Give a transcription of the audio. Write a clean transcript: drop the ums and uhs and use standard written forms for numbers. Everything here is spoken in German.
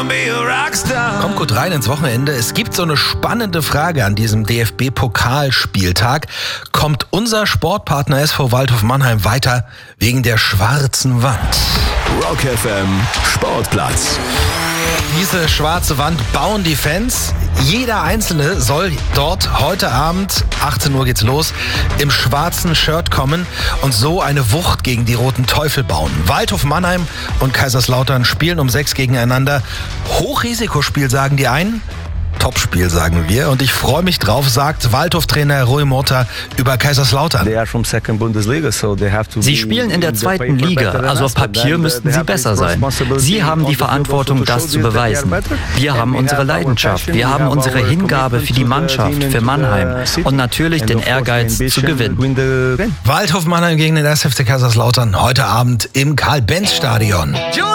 Kommt gut rein ins Wochenende. Es gibt so eine spannende Frage an diesem DFB-Pokalspieltag. Kommt unser Sportpartner SV Waldhof Mannheim weiter wegen der schwarzen Wand? Rock FM Sportplatz. Diese schwarze Wand bauen die Fans. Jeder Einzelne soll dort heute Abend, 18 Uhr geht's los, im schwarzen Shirt kommen und so eine Wucht gegen die Roten Teufel bauen. Waldhof Mannheim und Kaiserslautern spielen um 6 gegeneinander. Hochrisikospiel, sagen die einen. Topspiel, sagen wir. Und ich freue mich drauf, sagt Waldhof-Trainer Rui Murta über Kaiserslautern. Sie spielen in der zweiten Liga, also auf Papier müssten sie besser sein. Sie haben die Verantwortung, das zu beweisen. Wir haben unsere Leidenschaft, wir haben unsere Hingabe für die Mannschaft, für Mannheim und natürlich den Ehrgeiz zu gewinnen. Waldhof Mannheim gegen den 1. FC Kaiserslautern heute Abend im Karl-Benz-Stadion.